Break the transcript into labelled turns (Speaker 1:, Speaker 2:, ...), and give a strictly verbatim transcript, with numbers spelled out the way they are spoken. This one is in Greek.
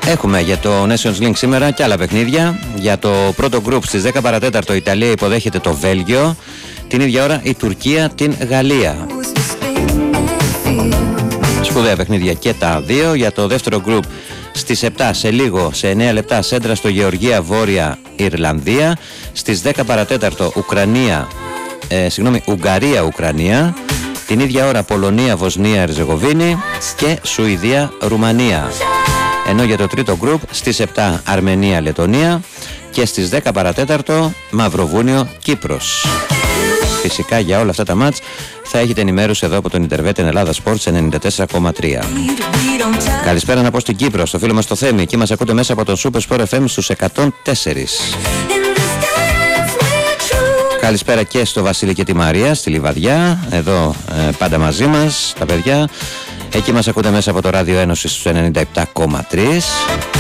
Speaker 1: Έχουμε για το Nations League σήμερα και άλλα παιχνίδια. Για το πρώτο γκρουπ στις δέκα παρά τέταρτο η Ιταλία υποδέχεται το Βέλγιο. Την ίδια ώρα η Τουρκία την Γαλλία. Σπουδαία παιχνίδια και τα δύο. Για το δεύτερο γκρουπ στις επτά σε λίγο, σε εννέα λεπτά, σέντρα στο Γεωργία Βόρεια Ιρλανδία. Στις δέκα παρά τέταρτο Ουκρανία, ε, συγγνώμη, Ουγγαρία Ουκρανία. Την ίδια ώρα Πολωνία Βοσνία Ερζεγοβίνη και Σουηδία Ρουμανία. Ενώ για το τρίτο γκρουπ στις επτά Αρμενία Λετωνία και στις δέκα παρά τέταρτο Μαυροβούνιο Κύπρος. Φυσικά για όλα αυτά τα μάτς θα έχετε ενημέρωση εδώ από τον Interveten Ελλάδα Sports ενενήντα τέσσερα κόμμα τρία. Καλησπέρα να πω στην Κύπρο, στο φίλο μας το Θέμη. Εκεί μας ακούτε μέσα από τον Super Sport εφ εμ στους εκατόν τέσσερα. Καλησπέρα και στο Βασίλη και τη Μαρία στη Λιβαδιά. Εδώ ε, πάντα μαζί μας τα παιδιά. Εκεί μας ακούτε μέσα από το Ράδιο Ένωση στους ενενήντα επτά κόμμα τρία.